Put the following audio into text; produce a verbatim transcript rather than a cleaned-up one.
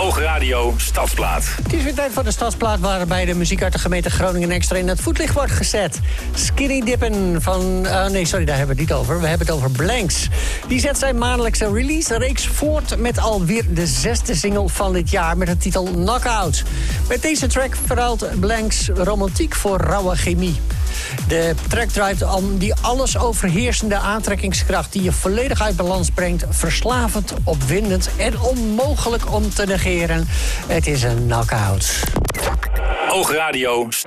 Oogradio Stadsplaat. Het is weer tijd voor de Stadsplaat, waarbij de muziek uit de gemeente Groningen extra in het voetlicht wordt gezet. Skinny Dippin' van... Uh, nee, sorry, daar hebben we het niet over. We hebben het over Blanks. Die zet zijn maandelijkse release-reeks voort met alweer de zesde single van dit jaar met de titel Knockout. Met deze track verruilt Blanks romantiek voor rauwe chemie. De track draait om die alles overheersende aantrekkingskracht die je volledig uit balans brengt, verslavend, opwindend en onmogelijk om te negeren. Het is een knockout. Oogradio